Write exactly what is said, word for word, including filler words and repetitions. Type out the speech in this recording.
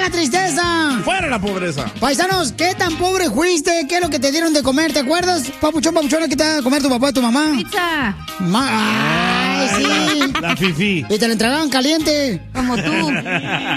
la tristeza! ¡Fuera la pobreza! Paisanos, ¿qué tan pobre fuiste? ¿Qué es lo que te dieron de comer? ¿Te acuerdas? Papuchón, papuchona, ¿qué te da de comer tu papá y tu mamá? Pizza. Ma ¡Ay, sí! La fifí. Y te la entregaban caliente. Como tú.